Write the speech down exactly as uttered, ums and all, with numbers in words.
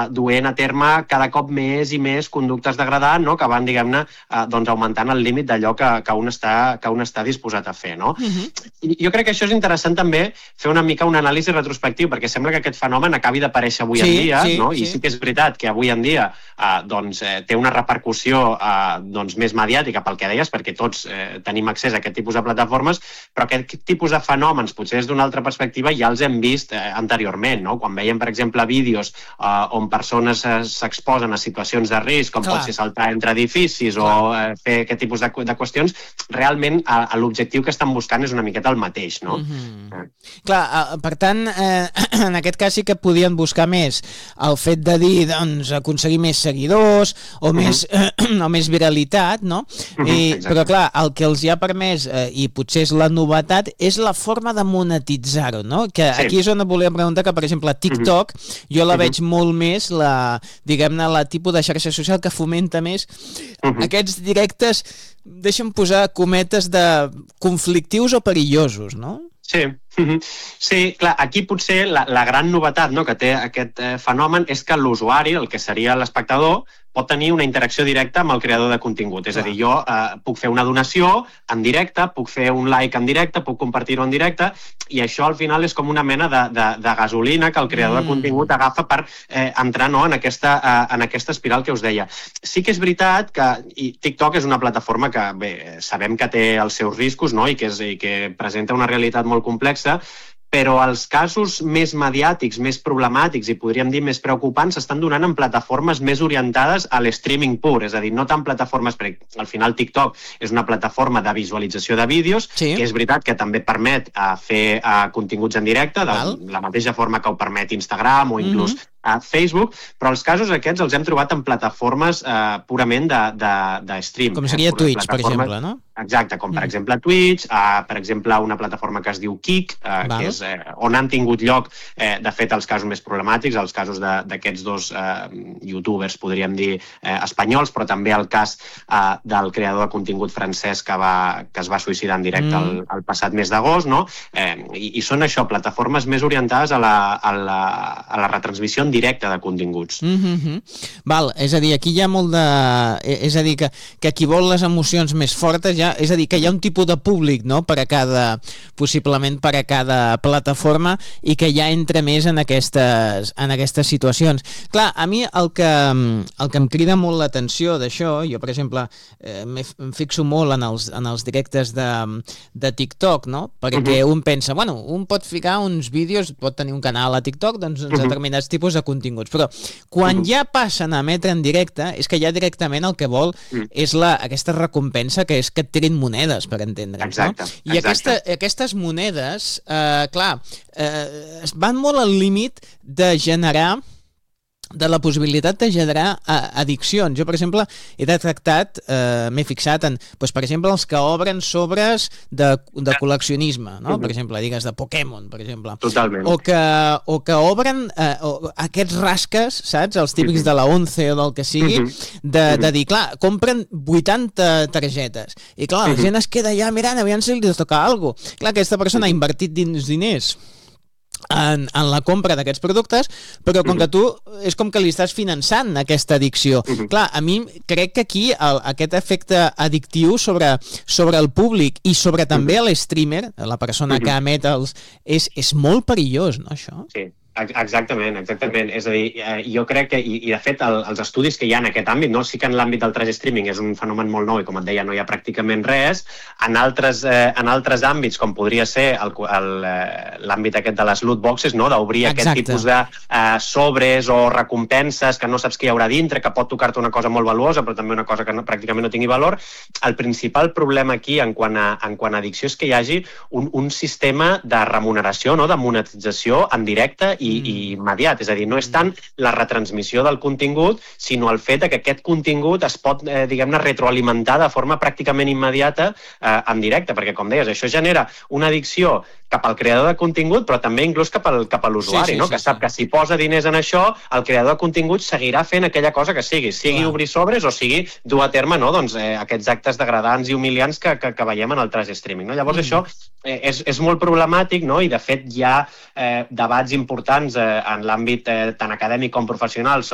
uh, duent a terme cada cop més i més conductes degradants, no? Que van, diguem-ne, uh, doncs augmentant el límit d'allò que, que, un està, que un està disposat a fer, no? Uh-huh. I jo crec que això és interessant també fer una mica un anàlisi retrospectiu, perquè sembla que aquest fenomen acabi d'aparèixer avui sí, en dia, sí, no? I sí. sí que és veritat que avui en dia eh, doncs, eh, té una repercussió eh, doncs, més mediàtica pel que deies, perquè tots eh, tenim accés a aquest tipus de plataformes, però aquest tipus de fenòmens, potser des d'una altra perspectiva, ja els hem vist eh, anteriorment, no? Quan veiem, per exemple, vídeos eh, on persones eh, s'exposen a situacions de risc, com Clar. pot ser saltar entre edificis Clar. o eh, fer aquest tipus de, de qüestions, realment eh, l'objectiu que estan buscant és una miqueta el mateix, no? Mm-hmm. Eh. Clar, per tant, eh, en aquest cas sí que podien buscar més el fet de dir, doncs, aconseguir més seguidors o, mm-hmm. més, eh, o més viralitat, no? Mm-hmm, I, però clar, el que els hi ha permès, eh, i potser és la novetat, és la forma de monetitzar-ho, no? Que sí. Aquí és on volíem preguntar que, per exemple, TikTok, mm-hmm. jo la mm-hmm. veig molt més, la, diguem-ne, la tipus de xarxa social que fomenta més mm-hmm. aquests directes, deixa'm posar cometes de conflictius o perillosos, no? Sí, sí, clar, aquí potser la, la gran novetat, no?, que té aquest eh, fenomen és que l'usuari, el que seria l'espectador, pot tenir una interacció directa amb el creador de contingut. És a dir, jo eh, puc fer una donació en directe, puc fer un like en directe, puc compartir-ho en directe, i això al final és com una mena de, de, de gasolina que el creador mm. de contingut agafa per eh, entrar, no?, en, aquesta, eh, en aquesta espiral que us deia. Sí que és veritat que i TikTok és una plataforma que, bé, sabem que té els seus riscos, no?, i que, és, i que presenta una realitat molt complexa, però els casos més mediàtics, més problemàtics i podríem dir més preocupants s'estan donant en plataformes més orientades a l'streaming pur, és a dir, no tant plataformes, perquè al final TikTok és una plataforma de visualització de vídeos, sí. que és veritat que també permet uh, fer uh, continguts en directe, de Val. la mateixa forma que ho permet Instagram o inclús mm-hmm. a Facebook, però els casos aquests els hem trobat en plataformes uh, purament de, de, de stream. Com seria eh, Twitch, per exemple, no? Exacte, com per mm. exemple Twitch, uh, per exemple una plataforma que es diu Kick, uh, que és eh, on han tingut lloc, eh, de fet, els casos més problemàtics, els casos d'aquests dos eh, youtubers, podríem dir, eh, espanyols, però també el cas eh, del creador de contingut francès que, va, que es va suïcidar en directe mm. el, el passat mes d'agost, no? Eh, i, I són això, plataformes més orientades a la, a la, a la retransmissió en directe de continguts. Mm-hmm. Val, és a dir, aquí hi ha molt de... És a dir, que, que qui vol les emocions més fortes, ja, és a dir, que hi ha un tipus de públic, no?, per a cada, possiblement per a cada plataforma i que ja entra més en aquestes, en aquestes situacions. Clar, a mi el que, el que em crida molt l'atenció d'això, jo per exemple eh, em fixo molt en els, en els directes de, de TikTok, no? Perquè uh-huh. un pensa, bueno, un pot ficar uns vídeos, pot tenir un canal a TikTok, doncs uns uh-huh. determinats tipus de continguts, però quan uh-huh. ja passen a emetre en directe, és que ja directament el que vol uh-huh. és la, aquesta recompensa que és que et tirin monedes, per entendre'ns, exacte, no? I exacte. Aquesta, aquestes monedes, eh, clar, eh, van molt al límit de generar de la possibilitat de generar uh, addiccions. Jo, per exemple, he detectat, uh, m'he fixat en, doncs, per exemple, els que obren sobres de, de col·leccionisme, no? Uh-huh. Per exemple, digues, de Pokémon, per exemple. Totalment. O que, o que obren uh, o, aquests rasques, saps? Els típics uh-huh. de la Once o del que sigui, uh-huh. de, de dir, clar, compren vuitanta targetes. I clar, uh-huh. la gent es queda ja mirant, aviam si li toca alguna cosa. Clar, aquesta persona ha invertit dins diners En, en la compra d'aquests productes, però com que tu és com que li estàs finançant aquesta addicció. Uh-huh. Clar, a mi crec que aquí el, aquest efecte addictiu sobre, sobre el públic i sobre també uh-huh. l'streamer, la persona uh-huh. que emet els, és, és molt perillós, no, això? Sí. Exactament, exactament. És a dir, jo crec que, i, i de fet, el, els estudis que hi ha en aquest àmbit, no? Sí que en l'àmbit del trash streaming és un fenomen molt nou i, com et deia, no hi ha pràcticament res. En altres, eh, en altres àmbits, com podria ser l'àmbit aquest de les loot boxes, no? D'obrir aquest tipus de eh, sobres o recompenses que no saps què hi haurà dintre, que pot tocar-te una cosa molt valuosa, però també una cosa que no, pràcticament no tingui valor. El principal problema aquí, en quant a, en quant a addicció, és que hi hagi un, un sistema de remuneració, no? De monetització en directe i, i immediat, és a dir, no és tant la retransmissió del contingut, sinó el fet que aquest contingut es pot, eh, diguem-ne, retroalimentar de forma pràcticament immediata eh, en directe, perquè, com deies, això genera una addicció cap al creador de contingut, però també inclús cap, al, cap a l'usuari, sí, sí, no? Sí, que sap sí. que si posa diners en això, el creador de contingut seguirà fent aquella cosa que sigui, sigui Clar. obrir sobres o sigui dur a terme, no? doncs, eh, aquests actes degradants i humiliants que, que, que veiem en el trash streaming. No? Llavors mm. això eh, és, és molt problemàtic, no? I de fet hi ha eh, debats importants eh, en l'àmbit eh, tant acadèmic com professional